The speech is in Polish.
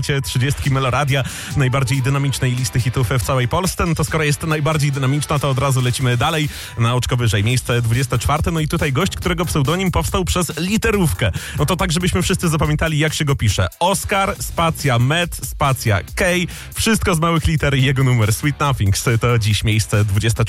30 Meloradia, najbardziej dynamicznej listy hitów w całej Polsce. No to skoro jest najbardziej dynamiczna, to od razu lecimy dalej na oczko wyżej. Miejsce 24. No i tutaj gość, którego pseudonim powstał przez literówkę. No to tak, żebyśmy wszyscy zapamiętali, jak się go pisze. Oskar, spacja, Met, spacja, K. Wszystko z małych liter i jego numer. Sweet Nothings to dziś miejsce 24.